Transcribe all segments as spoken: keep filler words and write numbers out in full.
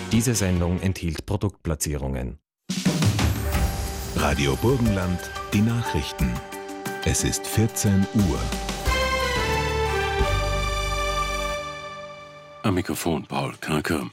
Diese Sendung enthielt Produktplatzierungen. Radio Burgenland, die Nachrichten. Es ist vierzehn Uhr. Am Mikrofon Paul Kranker.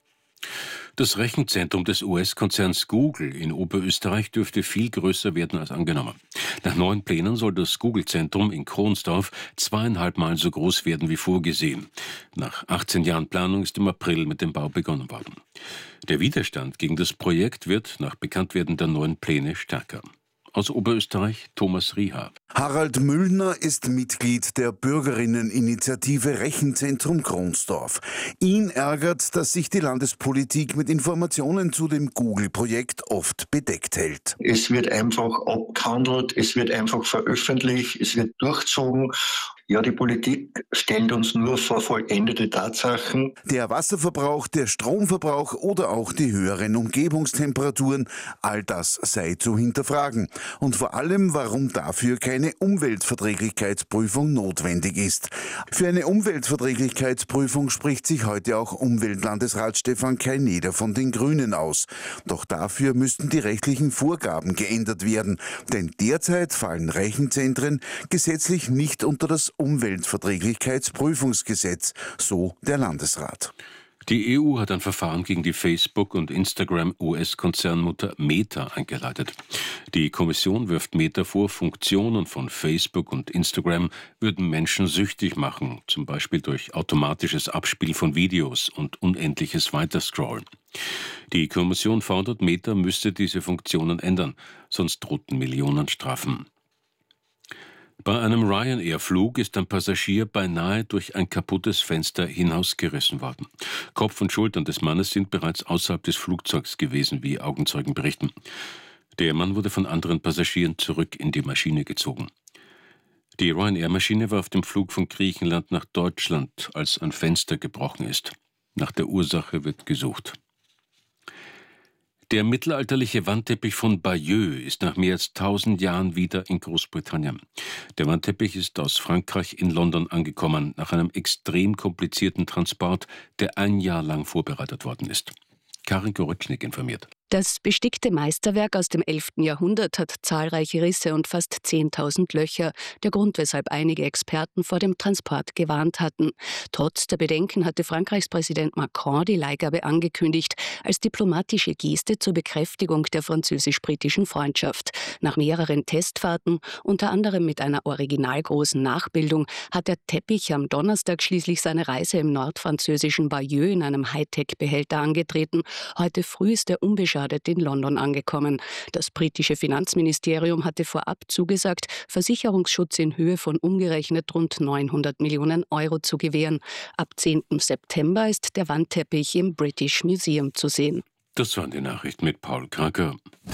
Das Rechenzentrum des U S-Konzerns Google in Oberösterreich dürfte viel größer werden als angenommen. Nach neuen Plänen soll das Google-Zentrum in Kronsdorf zweieinhalb Mal so groß werden wie vorgesehen. Nach achtzehn Jahren Planung ist im April mit dem Bau begonnen worden. Der Widerstand gegen das Projekt wird nach Bekanntwerden der neuen Pläne stärker. Aus Oberösterreich Thomas Rieha. Harald Müllner ist Mitglied der Bürgerinneninitiative Rechenzentrum Kronsdorf. Ihn ärgert, dass sich die Landespolitik mit Informationen zu dem Google-Projekt oft bedeckt hält. Es wird einfach abgehandelt, es wird einfach veröffentlicht, es wird durchgezogen. Ja, die Politik stellt uns nur vor vollendete Tatsachen. Der Wasserverbrauch, der Stromverbrauch oder auch die höheren Umgebungstemperaturen, all das sei zu hinterfragen. Und vor allem, warum dafür keine Umweltverträglichkeitsprüfung notwendig ist. Für eine Umweltverträglichkeitsprüfung spricht sich heute auch Umweltlandesrat Stefan Kaineder von den Grünen aus. Doch dafür müssten die rechtlichen Vorgaben geändert werden. Denn derzeit fallen Rechenzentren gesetzlich nicht unter das Umweltverträglichkeitsprüfungsgesetz, so der Landesrat. Die E U hat ein Verfahren gegen die Facebook- und Instagram-U S-Konzernmutter Meta eingeleitet. Die Kommission wirft Meta vor, Funktionen von Facebook und Instagram würden Menschen süchtig machen, zum Beispiel durch automatisches Abspiel von Videos und unendliches Weiterscrollen. Die Kommission fordert, Meta müsste diese Funktionen ändern, sonst drohten Millionenstrafen. Bei einem Ryanair-Flug ist ein Passagier beinahe durch ein kaputtes Fenster hinausgerissen worden. Kopf und Schultern des Mannes sind bereits außerhalb des Flugzeugs gewesen, wie Augenzeugen berichten. Der Mann wurde von anderen Passagieren zurück in die Maschine gezogen. Die Ryanair-Maschine war auf dem Flug von Griechenland nach Deutschland, als ein Fenster gebrochen ist. Nach der Ursache wird gesucht. Der mittelalterliche Wandteppich von Bayeux ist nach mehr als tausend Jahren wieder in Großbritannien. Der Wandteppich ist aus Frankreich in London angekommen, nach einem extrem komplizierten Transport, der ein Jahr lang vorbereitet worden ist. Karin Goretschnik informiert. Das bestickte Meisterwerk aus dem elften Jahrhundert hat zahlreiche Risse und fast zehntausend Löcher. Der Grund, weshalb einige Experten vor dem Transport gewarnt hatten. Trotz der Bedenken hatte Frankreichs Präsident Macron die Leihgabe angekündigt, als diplomatische Geste zur Bekräftigung der französisch-britischen Freundschaft. Nach mehreren Testfahrten, unter anderem mit einer originalgroßen Nachbildung, hat der Teppich am Donnerstag schließlich seine Reise im nordfranzösischen Bayeux in einem Hightech-Behälter angetreten. Heute früh ist er unbeschadet in London angekommen. Das britische Finanzministerium hatte vorab zugesagt, Versicherungsschutz in Höhe von umgerechnet rund neunhundert Millionen Euro zu gewähren. Ab zehnten September ist der Wandteppich im British Museum zu sehen. Das waren die Nachrichten mit Paul Kranker.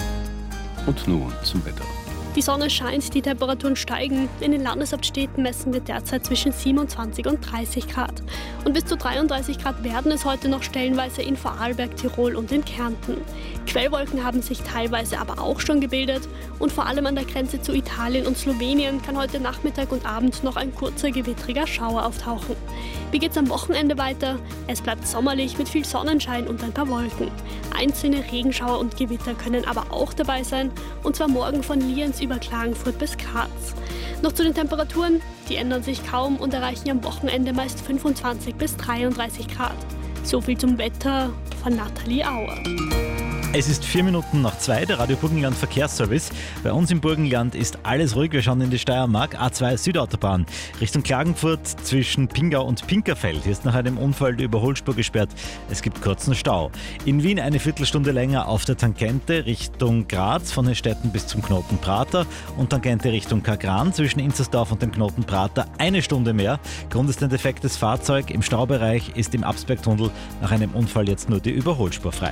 Und nun zum Wetter. Die Sonne scheint, die Temperaturen steigen. In den Landeshauptstädten messen wir derzeit zwischen siebenundzwanzig und dreißig Grad. Und bis zu dreiunddreißig Grad werden es heute noch stellenweise in Vorarlberg, Tirol und in Kärnten. Quellwolken haben sich teilweise aber auch schon gebildet. Und vor allem an der Grenze zu Italien und Slowenien kann heute Nachmittag und Abend noch ein kurzer gewittriger Schauer auftauchen. Wie geht's am Wochenende weiter? Es bleibt sommerlich mit viel Sonnenschein und ein paar Wolken. Einzelne Regenschauer und Gewitter können aber auch dabei sein. Und zwar morgen von Lienz über Klagenfurt bis Graz. Noch zu den Temperaturen, die ändern sich kaum und erreichen am Wochenende meist fünfundzwanzig bis dreiunddreißig Grad. So viel zum Wetter von Nathalie Auer. Es ist vier Minuten nach zwei, der Radio Burgenland Verkehrsservice. Bei uns im Burgenland ist alles ruhig. Wir schauen in die Steiermark. A zwei Südautobahn Richtung Klagenfurt zwischen Pingau und Pinkerfeld. Hier ist nach einem Unfall die Überholspur gesperrt. Es gibt kurzen Stau. In Wien eine Viertelstunde länger auf der Tangente Richtung Graz von Hestetten bis zum Knoten Prater und Tangente Richtung Kagran zwischen Inzersdorf und dem Knoten Prater eine Stunde mehr. Grund ist ein defektes Fahrzeug. Im Staubereich ist im Absbergtunnel nach einem Unfall jetzt nur die Überholspur frei.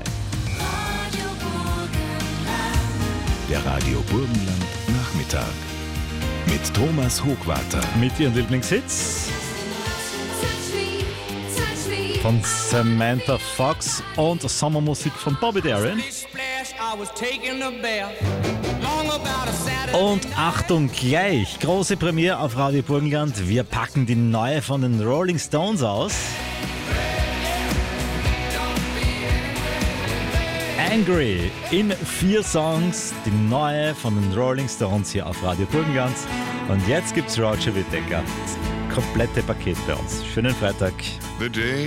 Der Radio Burgenland Nachmittag mit Thomas Hochwarter. Mit ihren Lieblingshits von Samantha Fox und Sommermusik von Bobby Darin. Und Achtung gleich, große Premiere auf Radio Burgenland. Wir packen die neue von den Rolling Stones aus. Angry in vier Songs, die neue von den Rolling Stones hier auf Radio Burgenland. Und jetzt gibt's Roger Whittaker. Das komplette Paket bei uns. Schönen Freitag. The day